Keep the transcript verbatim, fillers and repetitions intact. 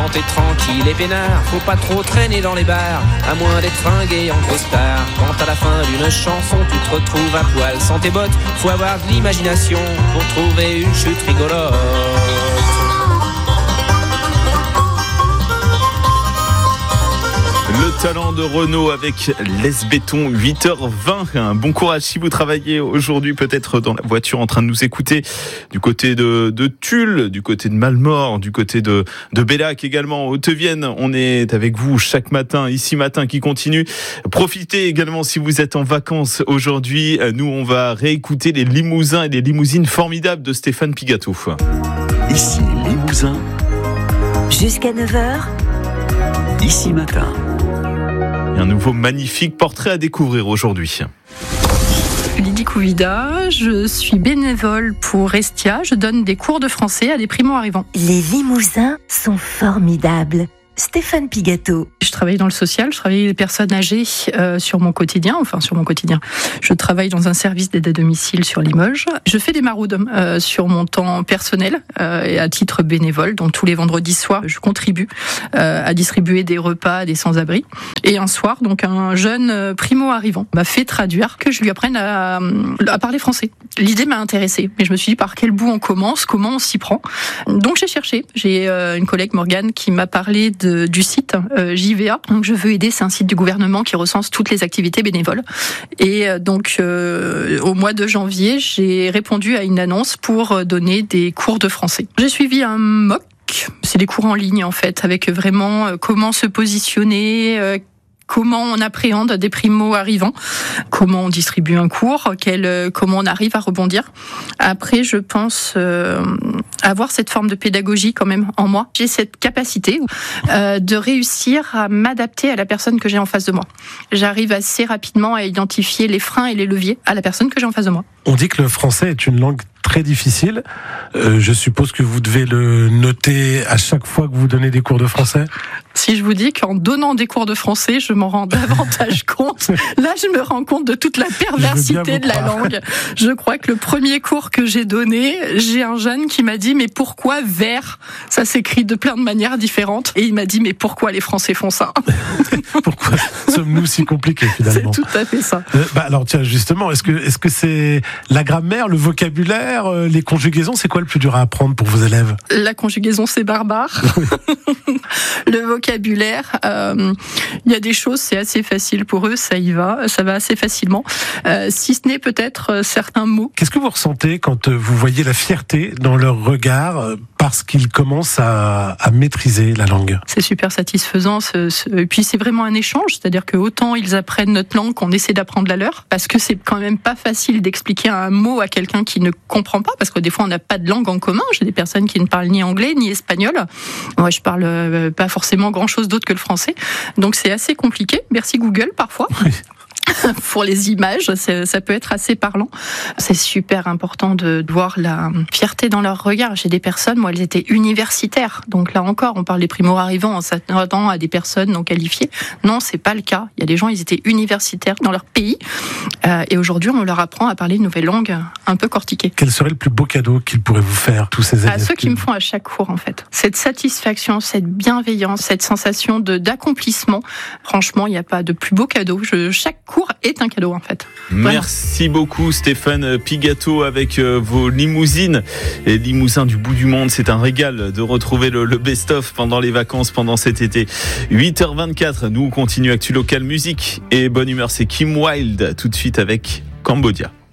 quand t'es tranquille et peinard. Faut pas trop traîner dans les bars, à moins d'être fringué en costard. Quand à la fin d'une chanson tu te retrouves à poil sans tes bottes, faut avoir de l'imagination pour trouver une chute rigolote. Le talent de Renaud avec Les Béton, huit heures vingt. Bon courage si vous travaillez aujourd'hui, peut-être dans la voiture en train de nous écouter, du côté de, de Tulle, du côté de Malmort, du côté de, de Bellac également, Haute-Vienne. On est avec vous chaque matin, ici matin qui continue. Profitez également si vous êtes en vacances aujourd'hui. Nous, on va réécouter les Limousins et les limousines formidables de Stéphane Pigateau. Ici Limousin. Jusqu'à neuf heures. Ici matin. Un nouveau magnifique portrait à découvrir aujourd'hui. Lydie Couvida, je suis bénévole pour Estia. Je donne des cours de français à des primo-arrivants. Les Limousins sont formidables. Stéphane Pigateau. Je travaille dans le social, je travaille avec les personnes âgées euh, sur mon quotidien, enfin sur mon quotidien. Je travaille dans un service d'aide à domicile sur Limoges. Je fais des maraudes euh, sur mon temps personnel euh, et à titre bénévole. Donc tous les vendredis soirs, je contribue euh, à distribuer des repas à des sans-abri. Et un soir, donc un jeune primo-arrivant m'a fait traduire que je lui apprenne à, à parler français. L'idée m'a intéressée, mais je me suis dit par quel bout on commence, comment on s'y prend. Donc j'ai cherché. J'ai euh, une collègue Morgane qui m'a parlé de du site euh, J V A. Donc je veux aider, c'est un site du gouvernement qui recense toutes les activités bénévoles. Et euh, donc euh, au mois de janvier, j'ai répondu à une annonce pour donner des cours de français. J'ai suivi un M O C, c'est des cours en ligne en fait, avec vraiment euh, comment se positionner, euh, comment on appréhende des primo-arrivants, comment on distribue un cours, quel, comment on arrive à rebondir. Après, je pense euh, avoir cette forme de pédagogie quand même en moi. J'ai cette capacité euh, de réussir à m'adapter à la personne que j'ai en face de moi. J'arrive assez rapidement à identifier les freins et les leviers à la personne que j'ai en face de moi. On dit que le français est une langue très difficile. Euh, je suppose que vous devez le noter à chaque fois que vous donnez des cours de français. Si je vous dis qu'en donnant des cours de français, je m'en rends davantage compte. Là, je me rends compte de toute la perversité de la langue. Je crois que le premier cours que j'ai donné, j'ai un jeune qui m'a dit « Mais pourquoi vert ?» Ça s'écrit de plein de manières différentes. Et il m'a dit « Mais pourquoi les Français font ça ?» Pourquoi sommes-nous si compliqués finalement ? C'est tout à fait ça. Euh, bah alors tiens, justement, est-ce que, est-ce que c'est la grammaire, le vocabulaire, euh, les conjugaisons, c'est quoi le plus dur à apprendre pour vos élèves ? La conjugaison, c'est barbare. Le vocabulaire, il euh, y a des choses, c'est assez facile pour eux, ça y va, ça va assez facilement. Euh, si ce n'est peut-être euh, certains mots. Qu'est-ce que vous ressentez quand vous voyez la fierté dans leur regard euh, parce qu'ils commencent à, à maîtriser la langue ? C'est super satisfaisant. Ce, ce, et puis c'est vraiment un échange, c'est-à-dire que autant ils apprennent notre langue qu'on essaie d'apprendre la leur, parce que c'est quand même pas facile d'expliquer un mot à quelqu'un qui ne comprend pas, parce que des fois on n'a pas de langue en commun. J'ai des personnes qui ne parlent ni anglais ni espagnol. Moi, je parle euh, pas forcément grand-chose d'autre que le français, donc c'est assez compliqué. Merci Google parfois. Oui. Pour les images, ça peut être assez parlant. C'est super important de voir la fierté dans leur regard. J'ai des personnes, moi, elles étaient universitaires. Donc là encore, on parle des primo-arrivants en s'attendant à des personnes non qualifiées. Non, c'est pas le cas. Il y a des gens, ils étaient universitaires dans leur pays. Euh, et aujourd'hui, on leur apprend à parler une nouvelle langue un peu cortiquée. Quel serait le plus beau cadeau qu'ils pourraient vous faire, tous ces élèves ? À ceux qui me font à chaque cours, en fait. Cette satisfaction, cette bienveillance, cette sensation de, d'accomplissement. Franchement, il n'y a pas de plus beau cadeau. Je, chaque cours est un cadeau en fait. Vraiment. Merci beaucoup Stéphane Pigateau avec euh, vos limousines et limousins du bout du monde. C'est un régal de retrouver le, le best-of pendant les vacances, pendant cet été. huit heures vingt-quatre, nous continuons Actu Local Musique et bonne humeur. C'est Kim Wilde tout de suite avec Cambodia.